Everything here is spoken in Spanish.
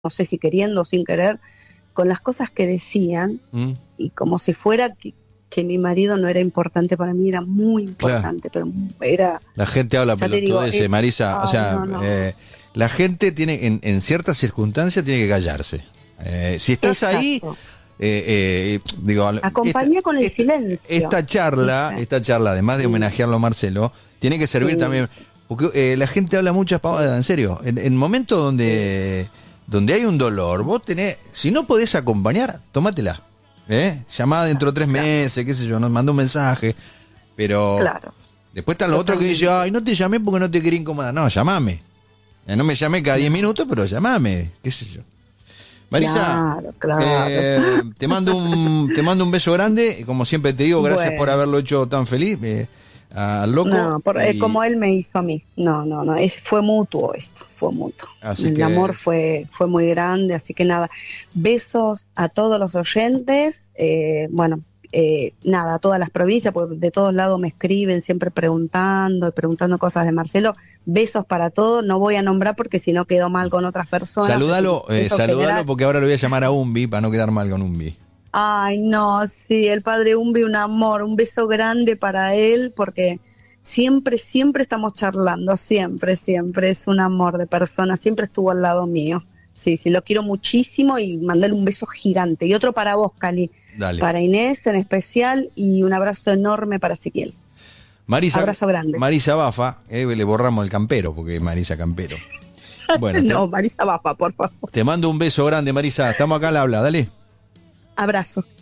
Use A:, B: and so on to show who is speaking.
A: no sé si queriendo o sin querer, con las cosas que decían, y como si fuera que mi marido no era importante para mí, era muy importante, claro. Pero era...
B: La gente habla pelotudeces, Marisa, o sea, la gente tiene, en ciertas circunstancias, tiene que callarse. Si estás ahí... digo,
A: acompañé con el silencio.
B: Esta charla, además de homenajearlo a Marcelo, tiene que servir también, porque la gente habla muchas pavadas, en serio. En momentos donde hay un dolor, vos tenés, si no podés acompañar, tómatela. Llamada dentro de 3 meses, qué sé yo, nos mandó un mensaje, pero después están los otros que dicen, ay, no te llamé porque no te quería incomodar. No, llamame. No me llamé cada 10 minutos, pero llamame, qué sé yo. Marisa, te mando un beso grande, como siempre te digo, gracias por haberlo hecho tan feliz al loco.
A: No, como él me hizo a mí. No, fue mutuo esto, fue mutuo. El amor fue muy grande, así que nada, besos a todos los oyentes, a todas las provincias, porque de todos lados me escriben, siempre preguntando cosas de Marcelo. Besos para todos, no voy a nombrar porque si no quedo mal con otras personas.
B: Saludalo porque ahora lo voy a llamar a Umbi para no quedar mal con Umbi.
A: Ay, no, sí, el padre Umbi, un amor, un beso grande para él, porque siempre estamos charlando, siempre, es un amor de persona, siempre estuvo al lado mío. Sí, lo quiero muchísimo y mandarle un beso gigante. Y otro para vos, Cali. Dale. Para Inés en especial y un abrazo enorme para Ezequiel.
B: Marisa,
A: abrazo grande.
B: Marisa Bafa, le borramos el campero porque es Marisa Campero. Bueno,
A: Marisa Bafa, por favor.
B: Te mando un beso grande, Marisa. Estamos acá al habla, dale.
A: Abrazo.